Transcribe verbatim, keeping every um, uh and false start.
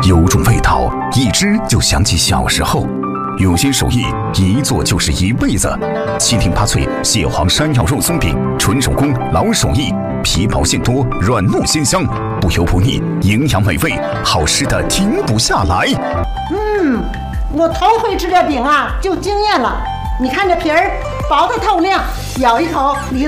有种味道，一吃就想起小时候。用心手艺，一做就是一辈子。七听八脆蟹黄山药肉松饼，纯手工老手艺，皮薄馅多，软糯鲜香，不油不腻，营养美味，好吃的停不下来。 嗯，我头回吃这饼啊，就惊艳了。你看这皮儿薄的透亮，咬一口里